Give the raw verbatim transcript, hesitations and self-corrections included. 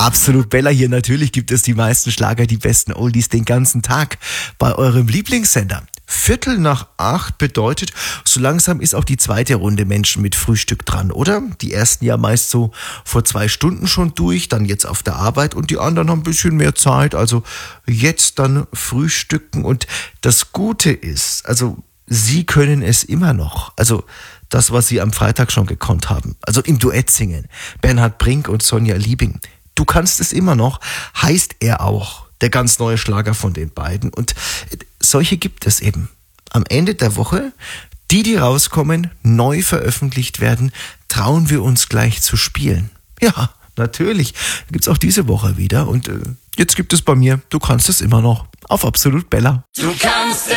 Absolut Bella hier. Natürlich gibt es die meisten Schlager, die besten Oldies den ganzen Tag bei eurem Lieblingssender. Viertel nach acht bedeutet, so langsam ist auch die zweite Runde Menschen mit Frühstück dran, oder? Die ersten ja meist so vor zwei Stunden schon durch, dann jetzt auf der Arbeit und die anderen haben ein bisschen mehr Zeit, also jetzt dann frühstücken. Und das Gute ist, also sie können es immer noch, also das, was sie am Freitag schon gekonnt haben, also im Duett singen, Bernhard Brink und Sonja Liebing. Du kannst es immer noch, heißt er auch, der ganz neue Schlager von den beiden. Und solche gibt es eben. Am Ende der Woche, die, die rauskommen, neu veröffentlicht werden, trauen wir uns gleich zu spielen. Ja, natürlich, gibt's auch diese Woche wieder. Und äh, jetzt gibt es bei mir, du kannst es immer noch, auf Absolut Bella. Du kannst